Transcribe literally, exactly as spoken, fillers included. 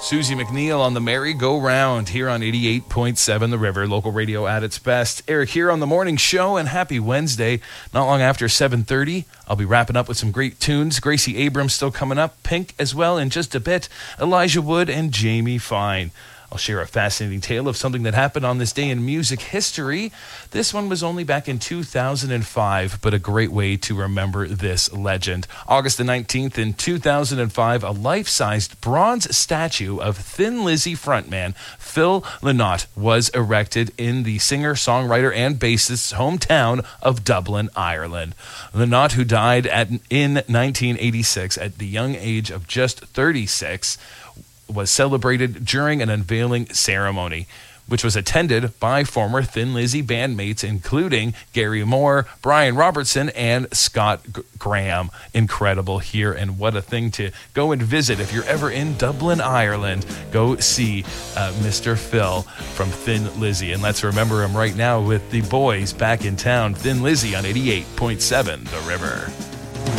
Susie McNeil on the merry-go-round here on eighty-eight point seven The River, local radio at its best. Eric here on the morning show, and happy Wednesday. Not long after seven thirty, I'll be wrapping up with some great tunes. Gracie Abrams still coming up, Pink as well in just a bit, Elijah Wood and Jamie Fine. I'll share a fascinating tale of something that happened on this day in music history. This one was only back in two thousand five, but a great way to remember this legend. August the nineteenth in two thousand five, a life-sized bronze statue of Thin Lizzy frontman Phil Lynott was erected in the singer, songwriter, and bassist's hometown of Dublin, Ireland. Lynott, who died at, in nineteen eighty-six at the young age of just thirty-six, was celebrated during an unveiling ceremony, which was attended by former Thin Lizzy bandmates, including Gary Moore, Brian Robertson, and Scott G- Graham. Incredible here, and what a thing to go and visit. If you're ever in Dublin, Ireland, go see uh, Mister Phil from Thin Lizzy. And let's remember him right now with the boys back in town. Thin Lizzy on eighty-eight point seven The River.